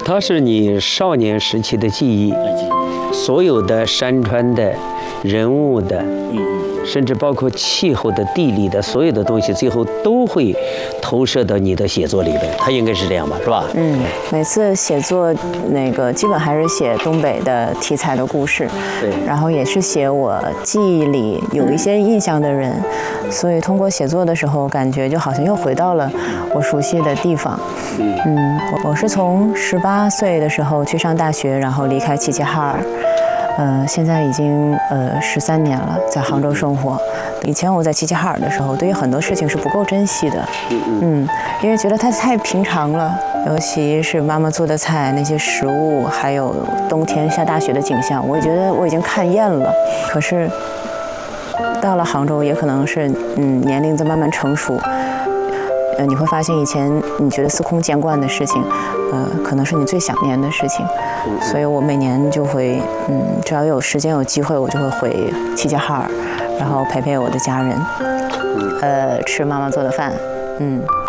它是你少年时期的记忆，所有的山川的、人物的，甚至包括气候的、地理的，所有的东西，最后都会投射到你的写作里边。它应该是这样吧，是吧？ 每次写作基本还是写东北的题材的故事， 对， 然后也是写我记忆里有一些印象的人，所以通过写作的时候，感觉就好像又回到了我熟悉的地方。我是从18岁的时候去上大学，然后离开齐齐哈尔，现在已经13年了，在杭州生活。以前我在齐齐哈尔的时候，对于很多事情是不够珍惜的，因为觉得它太平常了，尤其是妈妈做的菜，那些食物，还有冬天下大雪的景象，我也觉得我已经看厌了。可是到了杭州，也可能是年龄在慢慢成熟，你会发现以前你觉得司空见惯的事情，可能是你最想念的事情。所以我每年就会，只要有时间有机会，我就会回齐齐哈尔，然后陪陪我的家人，吃妈妈做的饭，